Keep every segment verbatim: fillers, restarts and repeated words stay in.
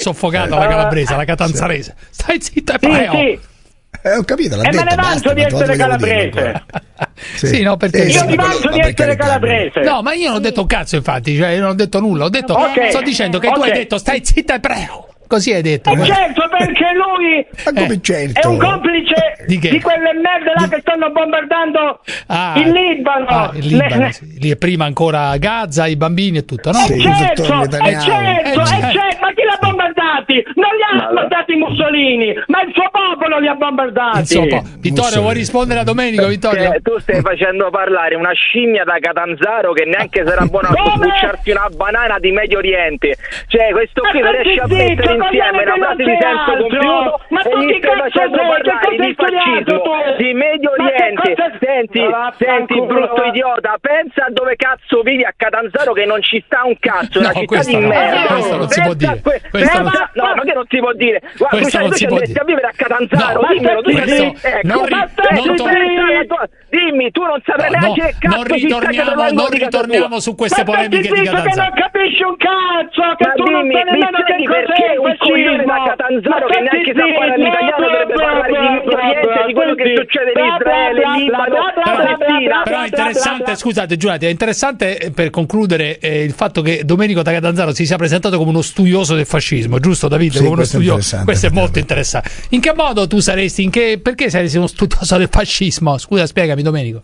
soffocata la calabrese, la catanzarese. Stai zitta e Sì, prego. sì. Eh, ho capito, l'ha E detto, me ne basta, vanto di ma tu essere vogliamo calabrese. dire, Sì, sì, no, perché Sì, Io sì, mi quello- vanto ma di per essere carità, calabrese. No, ma io non ho detto un cazzo, infatti, cioè io non ho detto nulla, ho detto Ok, sto dicendo che tu ok. hai detto stai zitta e prego. Così hai detto. E certo, perché lui Ma come Eh. certo? è un complice Di che? di quelle merde là che stanno bombardando Ah, il Libano. ah, il Libano, Ne- sì. Lì è prima ancora Gaza, i bambini e tutto, no? Sì. E il certo, dottore e Netanyahu. certo, Eh, e certo. certo, ma chi l'ha bombardati? Non li ha bombardati Mussolini, ma il suo popolo li ha bombardati. Insomma, Vittorio, Mussolini. vuoi rispondere a Domenico, Vittorio? Cioè, tu stai facendo parlare una scimmia da Catanzaro che neanche sarà buona a Come? sbucciarti una banana di Medio Oriente. Cioè, questo qui Ma non riesce a stai zitto, mettere insieme parliamo una frase di di senso altro. compiuto Ma e tu gli che stai cazzo facendo sei? parlare Che di cosa hai studiato fascismo, tu? di Medio Ma che Oriente. cosa- Senti, Ma senti, vaffanculo. brutto idiota, pensa a dove cazzo vivi a Catanzaro che non ci sta un cazzo, è No, una città questo di no, merda. questo non si può Pensa a dire. que- Questo non pensa- si- No, ma che non si può dire? Guarda, Questo cioè, non tu si ci può andresti dire. a vivere a Catanzaro, No, dimmelo, tu questo sei- ecco, non ri- ma non tu to- sei la tua- dimmi, tu non saprai No, neanche no, che cazzo non si sta ritorniamo, chiamando non di casa ritorniamo tua. su queste Ma perché polemiche di dico che non Catanzaro. capisci un cazzo, che Ma tu non dimmi, sai mi nemmeno che spieghi cos'è perché il un coglione da fascismo. Catanzaro Ma che stai neanche sa zitto, parlare l'italiano bla, dovrebbe bla, parlare bla, di Medio bla, Oriente, bla, di quello che bla, succede in bla, Israele, bla, bla, Libano, bla, bla, bla, Palestina. bla, Però è interessante, scusate, giurate, è interessante eh, per concludere eh, il fatto che Domenico da Catanzaro si sia presentato come uno studioso del fascismo, giusto Davide? Sì, come uno questo è studioso. interessante, Questo è molto effettivamente. interessante. In che modo tu saresti, in che, perché saresti uno studioso del fascismo? Scusa, spiegami Domenico.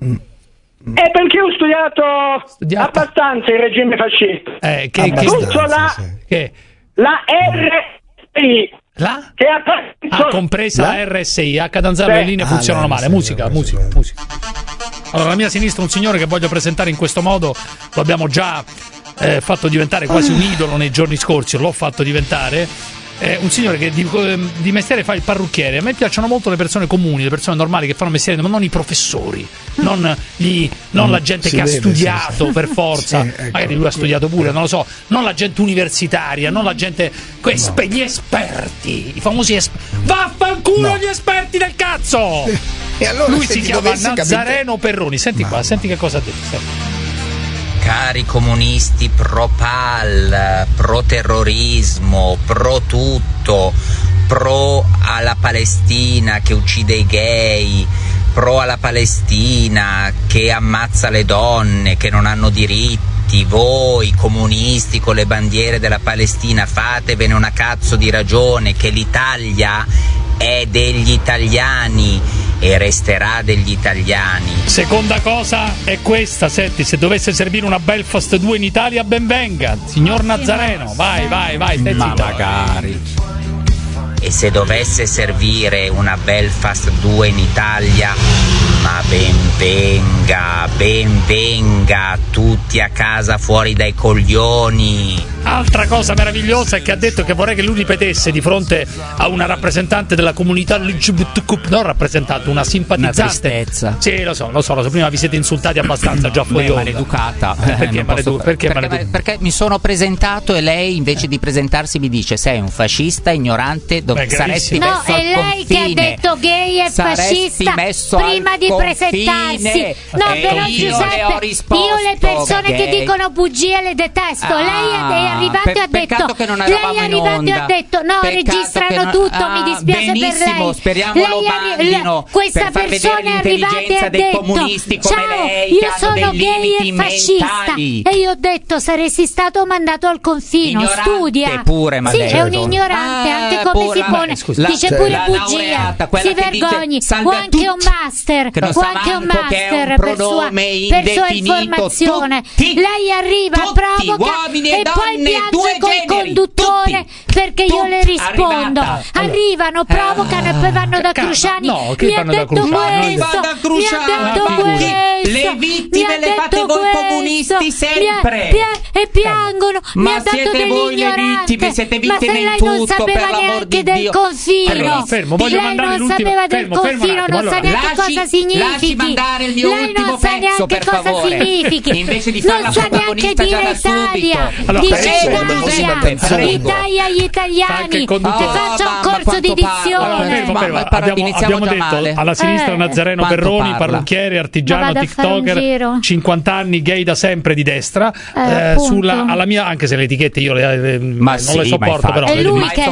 È perché ho studiato, Studiato. abbastanza il regime fascista. Eh, che, che, Abbastanza, Tutto la, sì. che- la R I la? che ha Ah, compresa la R S I, a Catanzaro Beh. le linee Ah, funzionano la male. R S I, Musica, ho preso musica, quello. musica. Allora, alla mia sinistra un signore che voglio presentare in questo modo, lo abbiamo già eh, fatto diventare quasi un idolo nei giorni scorsi, l'ho fatto diventare. È un signore che di, di mestiere fa il parrucchiere. A me piacciono molto le persone comuni, le persone normali che fanno mestiere, ma non i professori, non, gli, non la gente Si che vede, ha studiato sì, sì. per forza, Sì, ecco. magari lui ha studiato pure, non lo so, non la gente universitaria, non la gente, que- espe- gli esperti, i famosi esperti. Vaffanculo No. gli esperti del cazzo! E allora, Lui se si ti chiama dovesse capire- Nazareno Perroni. Senti qua, senti che cosa ha detto. Senti. Cari comunisti pro pal, pro terrorismo, pro tutto, pro alla Palestina che uccide i gay, pro alla Palestina che ammazza le donne, che non hanno diritti, voi comunisti con le bandiere della Palestina fatevene una cazzo di ragione che l'Italia è degli italiani e resterà degli italiani. Seconda cosa è questa, senti, se dovesse servire una Belfast due in Italia, ben venga. Signor Nazareno, vai, vai, vai, stai Ma zitto. magari. E se dovesse servire una Belfast due in Italia, ma ben venga, ben venga, tutti a casa fuori dai coglioni. Altra cosa meravigliosa è che ha detto che vorrei che lui ripetesse di fronte a una rappresentante della comunità L G B T Q, non rappresentante, una simpatizzante. Una tristezza. Sì, lo so, lo so, lo so, prima vi siete insultati abbastanza già fuori Beh, onda. maleducata. Eh, perché Non maledu- posso- perché perché, maledu- perché mi sono presentato e lei invece di presentarsi mi dice sei un fascista ignorante, dove Beh, saresti gravissimo. No, messo è al lei che ha confine. detto gay e Saresti fascista messo prima al di confine. presentarsi. No, E però io Giuseppe, le ho risposto io le persone che gay. dicono bugie le detesto. Ah, lei è, è arrivato pe- e ha peccato detto che non lei eravamo è in arrivato e onda. ha detto no, Peccato registrano che non- tutto, mi Ah, dispiace per benissimo, lei. speriamo Lei lo è arri- bandino le- questa per far persona vedere è arrivata e l'intelligenza ha dei detto comunisti come ciao, lei, io che hanno sono dei gay limiti e fascista. mentali. E io ho detto saresti stato mandato al confino, Ignorante studia. pure, ma sì, lei. è un ignorante, Ah, anche come pure, si ma- pone. scusa, Dice la- pure la bugia. laureata, quella Si che dice vergogni. salve Ho a anche tutti, un master. che non Ho sa anche un manco che è un master per sua, pronome per sua indefinito. informazione. Tutti, Lei arriva, tutti, provoca uomini e e poi donne, piange due col generi, conduttore tutti, perché io tutti, le rispondo. arrivata. Arrivano, provocano e poi vanno da Calma, Cruciani. no, che mi ha vanno da detto Cruciani? questo, Vada a mi Cruciani, ha detto ma figurati. questo, Le vittime mi ha le fate detto voi questo, comunisti mi ha- sempre. pia- e piangono. mi Ma ha dato siete voi le dell'ignorante. vittime, siete Ma se vittime in lei non tutto, sapeva per l'amor neanche di del Dio. confino, Allora, fermo, voglio lei mandare non l'ultimo- sapeva del fermo, fermo un confino, attimo, non sa allora. neanche Lasci- cosa significhi. lasci mandare il mio lei ultimo non sa pezzo, neanche per cosa favore. significhi. Invece di non farla sa neanche protagonista già dire da subito. Italia. Allora, Dice prego, Italia, prego. Italia agli italiani. Anche il Che conduttore. faccia un Oh, corso mamma, di quanto parla. Allora, dizione. fermo, Ma- fermo. ma parla- Abbiamo, iniziamo abbiamo già detto male. alla sinistra Eh. Nazareno Quanto Perroni, parla. parrucchiere, Ma artigiano, vado a fare un tiktoker, giro. cinquanta anni, gay da sempre di destra. Eh, appunto. sulla, alla mia, anche se le etichette io le, le- Ma non sì, le ma sopporto, infatti. però. È le- lui Ma che è